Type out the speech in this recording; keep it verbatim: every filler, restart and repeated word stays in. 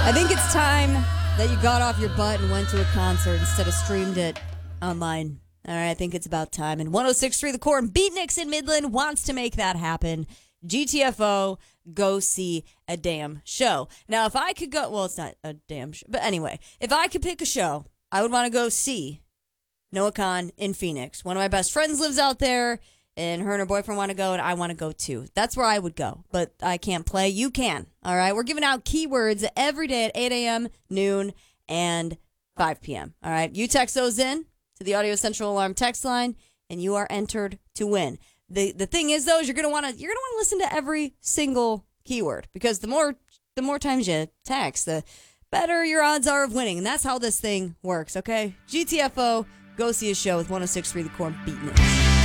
I think it's time that you got off your butt and went to a concert instead of streamed it online. All right, I think it's about time. And one oh six point three The Core and Beatniks in Midland wants to make that happen. G T F O, go see a damn show. Now, if I could go, well, it's not a damn show, but anyway, if I could pick a show, I would want to go see Noah Kahan in Phoenix. One of my best friends lives out there, and her and her boyfriend want to go, and I want to go too. That's where I would go, but I can't play. You can, all right? We're giving out keywords every day at eight a.m., noon, and five p.m., all right? You text those in to the Audio Central Alarm text line, and you are entered to win. The the thing is, though, is you're gonna want to you're gonna want to listen to every single keyword, because the more the more times you text, the better your odds are of winning, and that's how this thing works. Okay, G T F O, go see a show with one oh six point three The Core Beatniks.